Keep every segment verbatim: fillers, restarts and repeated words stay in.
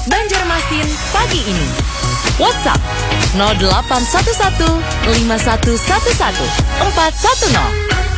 Banjarmasin pagi ini. WhatsApp nol delapan satu satu lima satu satu satu empat satu nol.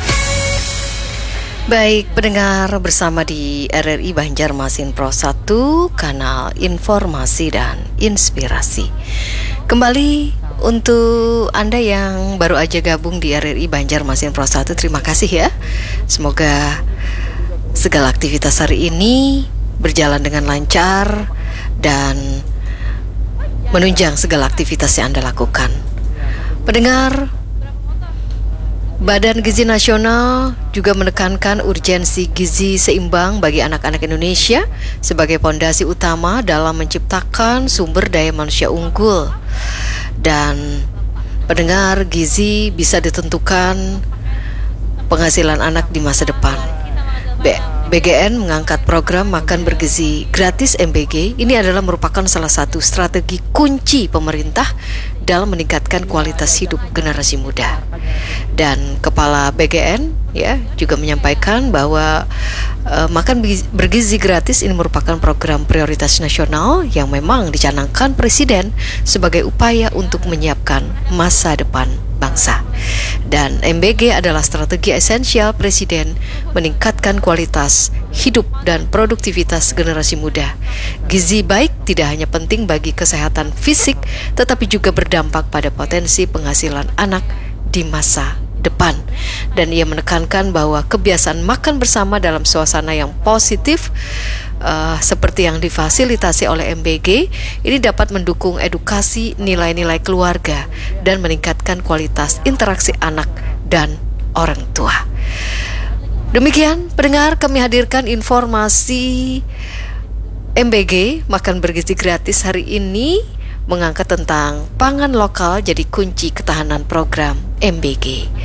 Baik, pendengar, bersama di R R I Banjarmasin Pro satu, kanal informasi dan inspirasi. Kembali untuk Anda yang baru aja gabung di R R I Banjarmasin Pro satu, terima kasih ya. Semoga segala aktivitas hari ini berjalan dengan lancar dan menunjang segala aktivitas yang Anda lakukan. Pendengar, Badan Gizi Nasional juga menekankan urgensi gizi seimbang bagi anak-anak Indonesia sebagai fondasi utama dalam menciptakan sumber daya manusia unggul. Dan pendengar, gizi bisa ditentukan penghasilan anak di masa depan. B BGN mengangkat program makan bergizi gratis M B G. Ini adalah merupakan salah satu strategi kunci pemerintah dalam meningkatkan kualitas hidup generasi muda. Dan Kepala B G N ya juga menyampaikan bahwa uh, makan bergizi gratis ini merupakan program prioritas nasional yang memang dicanangkan Presiden sebagai upaya untuk menyiapkan masa depan bangsa. Dan M B G adalah strategi esensial Presiden meningkatkan kualitas hidup dan produktivitas generasi muda. Gizi baik tidak hanya penting bagi kesehatan fisik, tetapi juga berdampak pada potensi penghasilan anak di masa depan. Dan ia menekankan bahwa kebiasaan makan bersama dalam suasana yang positif Uh, seperti yang difasilitasi oleh M B G ini dapat mendukung edukasi nilai-nilai keluarga dan meningkatkan kualitas interaksi anak dan orang tua. Demikian pendengar, kami hadirkan informasi M B G makan bergizi gratis hari ini mengangkat tentang pangan lokal jadi kunci ketahanan program M B G.